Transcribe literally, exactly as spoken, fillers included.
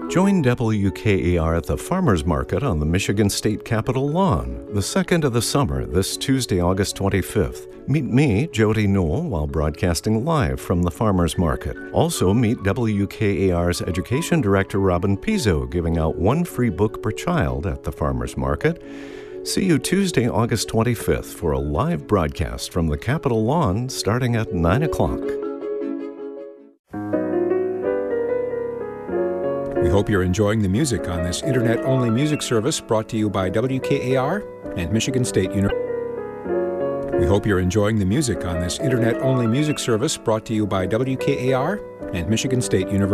Join W K A R at the Farmers Market on the Michigan State Capitol lawn, the second of the summer, this Tuesday, August twenty-fifth. Meet me, Jody Newell, while broadcasting live from the Farmers Market. Also meet W K A R's Education Director, Robin Pizzo, giving out one free book per child at the Farmers Market. See you Tuesday, August twenty-fifth for a live broadcast from the Capitol lawn starting at nine o'clock. We hope you're enjoying the music on this internet-only music service brought to you by W K A R and Michigan State University. We hope you're enjoying the music on this internet-only music service brought to you by W K A R and Michigan State University.